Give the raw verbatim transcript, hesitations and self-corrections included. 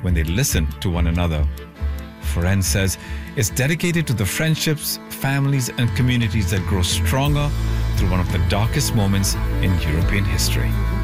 when they listen to one another. Forenz says it's dedicated to the friendships, families and communities that grow stronger through one of the darkest moments in European history.